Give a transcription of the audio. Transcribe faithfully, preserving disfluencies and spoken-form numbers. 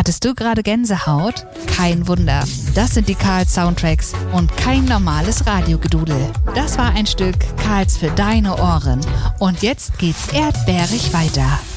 Hattest du gerade Gänsehaut? Kein Wunder. Das sind die Karls Soundtracks und kein normales Radiogedudel. Das war ein Stück Karls für deine Ohren. Und jetzt geht's erdbeerig weiter.